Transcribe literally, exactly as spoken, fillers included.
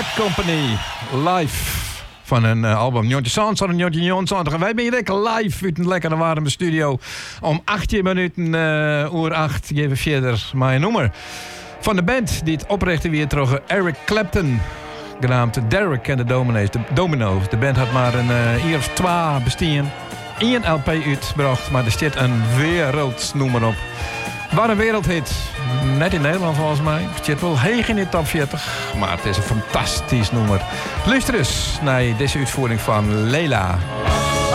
Bad Company live van een uh, album negentien zevenenzeventig. Wij zijn lekker live uit een lekkere warme studio. Om achttien minuten uh, uur acht geven verder mijn nummer. Van de band die het oprichtte weer terug Eric Clapton. Genaamd Derek en de Domino's. De, Domino's. de band had maar een uh, jaar of twee bestaan. Eén L P uitgebracht, maar er staat een wereldsnoemer op. Waar een wereldhit. Net in Nederland volgens mij. Het zit wel heeg in de top veertig. Maar het is een fantastisch nummer. Luister eens naar deze uitvoering van Leila.